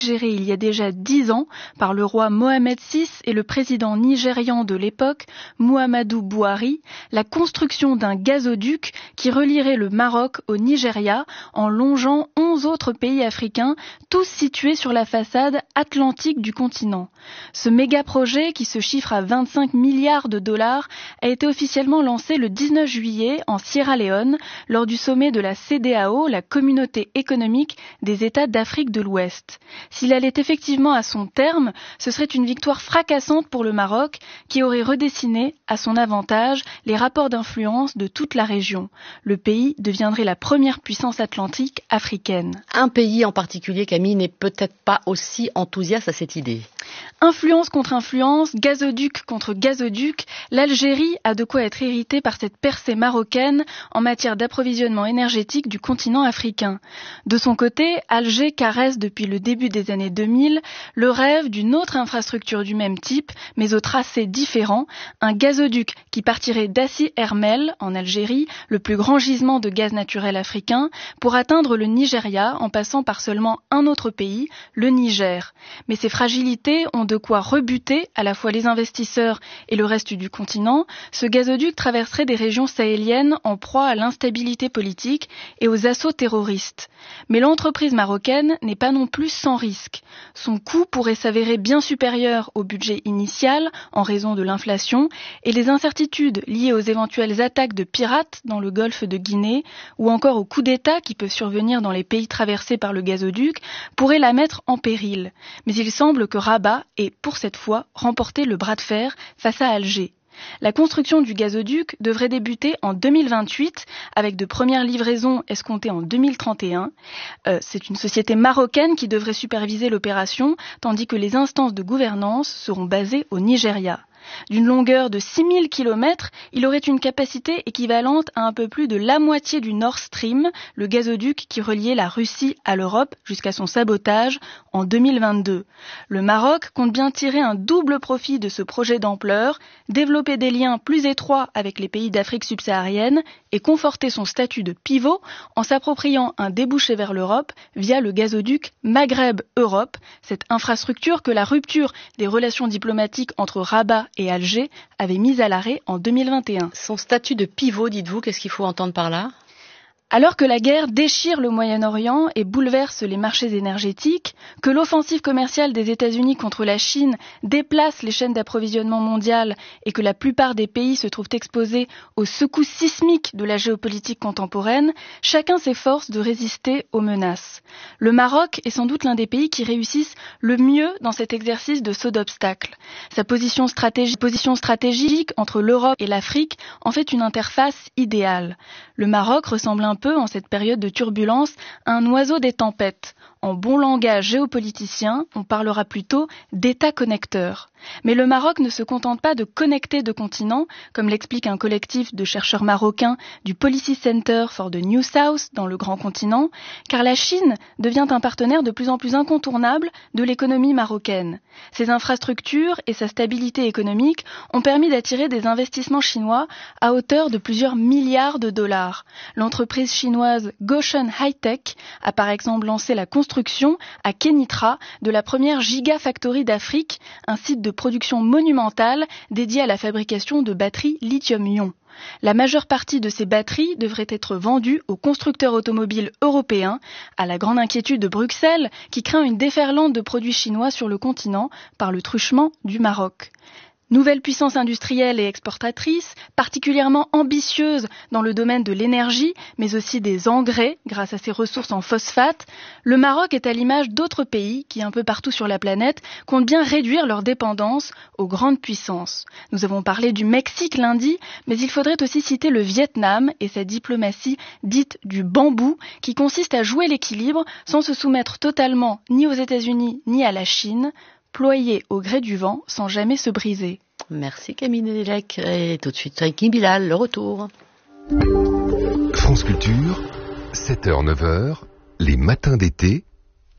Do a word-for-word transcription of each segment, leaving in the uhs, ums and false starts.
Géré il y a déjà dix ans par le roi Mohamed six et le président nigérian de l'époque, Muhammadu Buhari, la construction d'un gazoduc qui relierait le Maroc au Nigeria en longeant onze autres pays africains, tous situés sur la façade atlantique du continent. Ce méga-projet, qui se chiffre à vingt-cinq milliards de dollars, a été officiellement lancé le dix-neuf juillet en Sierra Leone lors du sommet de la C E D E A O, la Communauté économique des États d'Afrique de l'Ouest. S'il allait effectivement à son terme, ce serait une victoire fracassante pour le Maroc qui aurait redessiné à son avantage les rapports d'influence de toute la région. Le pays deviendrait la première puissance atlantique africaine. Un pays en particulier, Camille, n'est peut-être pas aussi enthousiaste à cette idée. Influence contre influence, gazoduc contre gazoduc, l'Algérie a de quoi être irritée par cette percée marocaine en matière d'approvisionnement énergétique du continent africain. De son côté, Alger caresse depuis le début des années deux mille le rêve d'une autre infrastructure du même type, mais au tracé différent, un gazoduc qui partirait d'Assi Hermel, en Algérie, le plus grand gisement de gaz naturel africain, pour atteindre le Nigeria en passant par seulement un autre pays, le Niger. Mais ces fragilités ont de quoi rebuter à la fois les investisseurs et le reste du continent. Ce gazoduc traverserait des régions sahéliennes en proie à l'instabilité politique et aux assauts terroristes. Mais l'entreprise marocaine n'est pas non plus sans risque. Son coût pourrait s'avérer bien supérieur au budget initial en raison de l'inflation et les incertitudes liées aux éventuelles attaques de pirates dans le golfe de Guinée ou encore aux coups d'État qui peuvent survenir dans les pays traversés par le gazoduc pourraient la mettre en péril. Mais il semble que Rabat ait, pour cette fois, remporté le bras de fer face à Alger. La construction du gazoduc devrait débuter en deux mille vingt-huit avec de premières livraisons escomptées en deux mille trente et un. Euh, c'est une société marocaine qui devrait superviser l'opération, tandis que les instances de gouvernance seront basées au Nigeria. D'une longueur de six mille kilomètres, il aurait une capacité équivalente à un peu plus de la moitié du Nord Stream, le gazoduc qui reliait la Russie à l'Europe jusqu'à son sabotage en deux mille vingt-deux. Le Maroc compte bien tirer un double profit de ce projet d'ampleur, développer des liens plus étroits avec les pays d'Afrique subsaharienne et conforter son statut de pivot en s'appropriant un débouché vers l'Europe via le gazoduc Maghreb-Europe, cette infrastructure que la rupture des relations diplomatiques entre Rabat et Alger avait mise à l'arrêt en deux mille vingt et un. Son statut de pivot, dites-vous, qu'est-ce qu'il faut entendre par là ? Alors que la guerre déchire le Moyen-Orient et bouleverse les marchés énergétiques, que l'offensive commerciale des États-Unis contre la Chine déplace les chaînes d'approvisionnement mondiales et que la plupart des pays se trouvent exposés aux secousses sismiques de la géopolitique contemporaine, chacun s'efforce de résister aux menaces. Le Maroc est sans doute l'un des pays qui réussissent le mieux dans cet exercice de saut d'obstacles. Sa position stratégique, position stratégique entre l'Europe et l'Afrique en fait une interface idéale. Le Maroc ressemble un peu, en cette période de turbulence, à un oiseau des tempêtes. En bon langage géopoliticien, on parlera plutôt d'État connecteur. Mais le Maroc ne se contente pas de connecter deux continents, comme l'explique un collectif de chercheurs marocains du Policy Center for the New South dans le Grand Continent, car la Chine devient un partenaire de plus en plus incontournable de l'économie marocaine. Ses infrastructures et sa stabilité économique ont permis d'attirer des investissements chinois à hauteur de plusieurs milliards de dollars. L'entreprise chinoise Goshen High-Tech a par exemple lancé la construction à Kenitra de la première Gigafactory d'Afrique, un site de production monumentale dédié à la fabrication de batteries lithium-ion. La majeure partie de ces batteries devrait être vendue aux constructeurs automobiles européens, à la grande inquiétude de Bruxelles qui craint une déferlante de produits chinois sur le continent par le truchement du Maroc. Nouvelle puissance industrielle et exportatrice, particulièrement ambitieuse dans le domaine de l'énergie, mais aussi des engrais grâce à ses ressources en phosphate, le Maroc est à l'image d'autres pays qui, un peu partout sur la planète, comptent bien réduire leur dépendance aux grandes puissances. Nous avons parlé du Mexique lundi, mais il faudrait aussi citer le Vietnam et sa diplomatie dite du bambou, qui consiste à jouer l'équilibre sans se soumettre totalement ni aux États-Unis ni à la Chine, ployé au gré du vent sans jamais se briser. Merci Camille Nedelec. Et tout de suite avec Guy Bilal, le retour. France Culture, sept heures neuf heures, les matins d'été,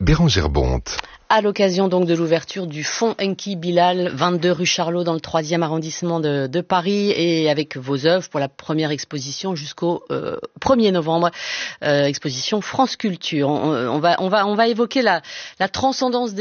Bérangère Bonte. À l'occasion donc de l'ouverture du Fonds Enki Bilal, vingt-deux rue Charlot dans le troisième arrondissement de, de Paris, et avec vos œuvres pour la première exposition jusqu'au euh, premier novembre, euh, exposition France Culture. On, on, va, on, va, on va évoquer la, la transcendance des